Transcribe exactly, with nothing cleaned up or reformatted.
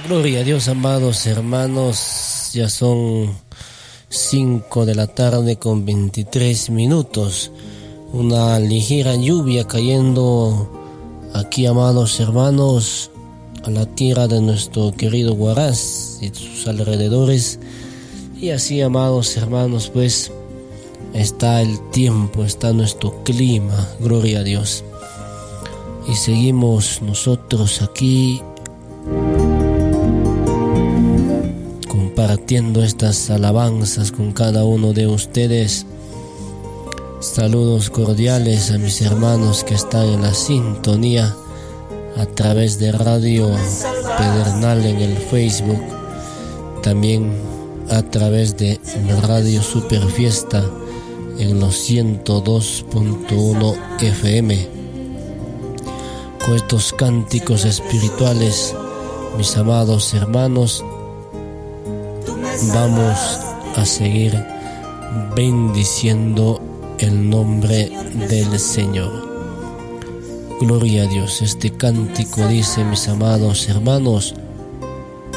Gloria a Dios, amados hermanos, ya son cinco de la tarde con veintitrés minutos. Una ligera lluvia cayendo aquí, amados hermanos, a la tierra de nuestro querido Huaraz y sus alrededores. Y así, amados hermanos, pues está el tiempo, está nuestro clima, gloria a Dios. Y seguimos nosotros aquí compartiendo estas alabanzas con cada uno de ustedes. Saludos cordiales a mis hermanos que están en la sintonía a través de Radio Pedernal en el Facebook, también a través de Radio Super Fiesta en los ciento dos punto uno F M. Con estos cánticos espirituales, mis amados hermanos, vamos a seguir bendiciendo el nombre del Señor. Gloria a Dios. Este cántico dice, mis amados hermanos: